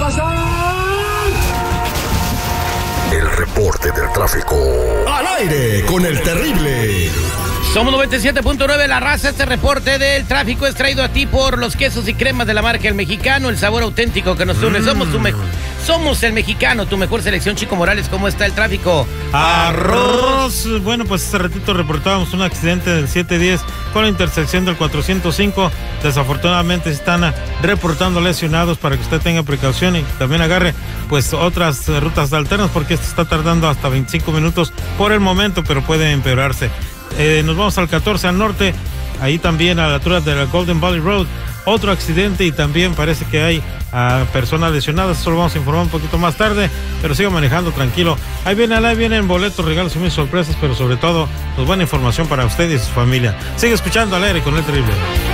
pasar! El reporte del tráfico. Al aire con el terrible. Somos 97.9 La Raza. Este reporte del tráfico es traído a ti por los quesos y cremas de la marca El Mexicano, el sabor auténtico que nos une. Somos El Mexicano, tu mejor selección. Chico Morales, ¿cómo está el tráfico? Arroz. Bueno, pues hace ratito reportábamos un accidente del 710 con la intersección del 405. Desafortunadamente están reportando lesionados para que usted tenga precaución y también agarre pues otras rutas alternas, porque esto está tardando hasta 25 minutos por el momento, pero puede empeorarse. Nos vamos al 14 al norte, ahí también a la altura de la Golden Valley Road, otro accidente y también parece que hay personas lesionadas. Eso lo vamos a informar un poquito más tarde, pero siga manejando tranquilo. Ahí vienen boletos, regalos y muy sorpresas, pero sobre todo, pues buena información para usted y su familia. Sigue escuchando Al Aire con el Terrible.